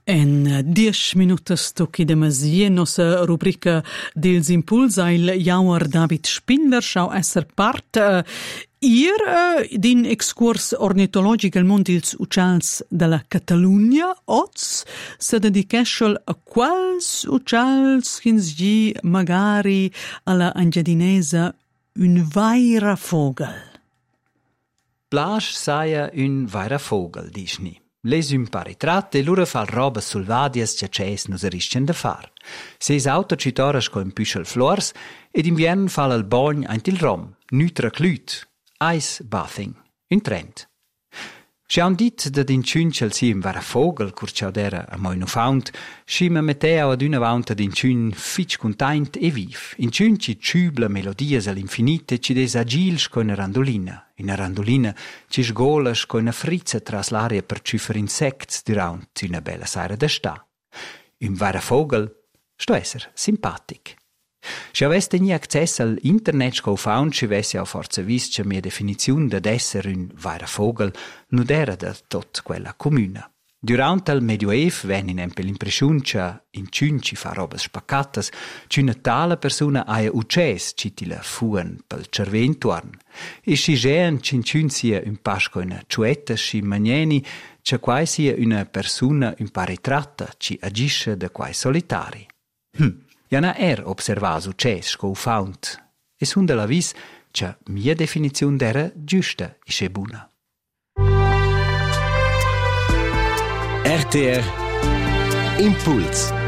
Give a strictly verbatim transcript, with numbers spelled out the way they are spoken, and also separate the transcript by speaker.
Speaker 1: En dieci minutos tocchi de masie, nostra rubrica dels impuls, il jauer David Spindler, schau esser part uh, ir uh, din excurs ornitologic al mond ils uccials della Catalunya, oz se dedicheschel a quals uccials chins gi magari alla Engiadinesa un vaira vogel.
Speaker 2: Plasch saia un vaira vogel, dic ni. Les un paritrat e lura fal roba sulvadias cia ces nus ariscien da far. Seis auto citoras co un püschel flors ed invern fal al bogn aint il rom, nutra clüt, ice bathing, in Trent. Schaun dit dat in ciuncel si un vara vogel, cur ciao dera a moi nu faunt, schima meteo ad una vaunta d'in ciun fitch containt e viv. In ciunci ciubla melodias all'infinite ci des agils co una randolina. In a randolina ci sgolas co una frizza tras l'aria per ciufer insects durant una bella saira da sta. Un vara vogel sto esser simpatic. Se aveste ni access al internet sco faun ci vesse a forza vis che mia definizione d'ad esser un vaira vogel non era da tot quella comuna. Durant al Medioev ven in empel l'impressiun che in ciunci fa robas spaccatas che una tala persona aia ucces citila fuan pel cerventuarn e si gean cinciun sia un pasco una ciuetta si manieni che quai sia una persona un pa ritratta ci agisce da quai solitari. Hm. Jana er observas ucces sco faunt e sun de la vis che mia definizione d'era giusta e che buna.
Speaker 3: R T R Impuls.